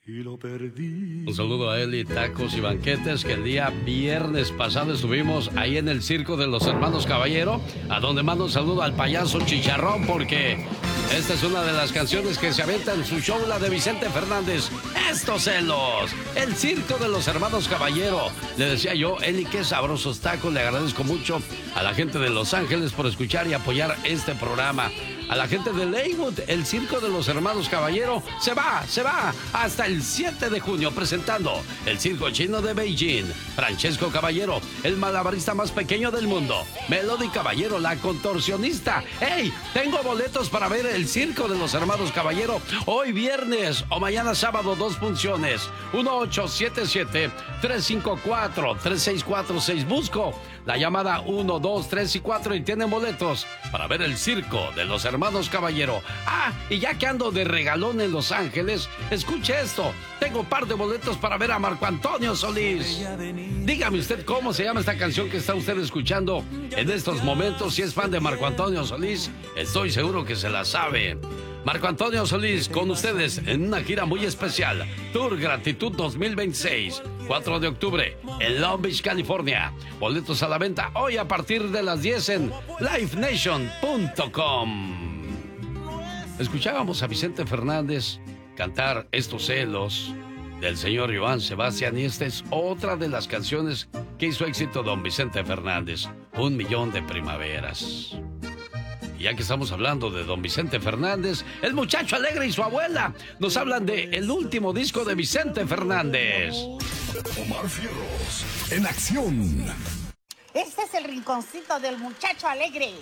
y lo perdí. Un saludo a Eli Tacos y Banquetes, que el día viernes pasado estuvimos ahí en el circo de los hermanos Caballero, a donde mando un saludo al payaso Chicharrón, porque esta es una de las canciones que se avienta en su show, la de Vicente Fernández, Estos celos, el circo de los hermanos Caballero. Le decía yo, Eli, qué sabrosos tacos, le agradezco mucho a la gente de Los Ángeles por escuchar y apoyar este programa. A la gente de Leywood, el circo de los hermanos Caballero se va hasta el 7 de junio presentando el circo chino de Beijing. Francesco Caballero, el malabarista más pequeño del mundo. Melody Caballero, la contorsionista. ¡Hey! Tengo boletos para ver el circo de los hermanos Caballero hoy viernes o mañana sábado, 2 funciones. 1877-354-3646. Busco la llamada 1, 2, 3 y 4 y tienen boletos para ver el circo de los hermanos Caballero. Ah, y ya que ando de regalón en Los Ángeles, escuche esto. Tengo un par de boletos para ver a Marco Antonio Solís. Dígame usted cómo se llama esta canción que está usted escuchando en estos momentos. Si es fan de Marco Antonio Solís, estoy seguro que se la sabe. Marco Antonio Solís con ustedes en una gira muy especial. Tour Gratitud 2026, 4 de octubre en Long Beach, California. Boletos a la venta hoy a partir de las 10 en livenation.com. Escuchábamos a Vicente Fernández cantar Estos celos del señor Joan Sebastián, y esta es otra de las canciones que hizo éxito don Vicente Fernández, 1,000,000 de primaveras. Y ya que estamos hablando de don Vicente Fernández, el muchacho alegre y su abuela nos hablan de el último disco de Vicente Fernández. Omar Fierros, en acción. Este es el rinconcito del muchacho alegre.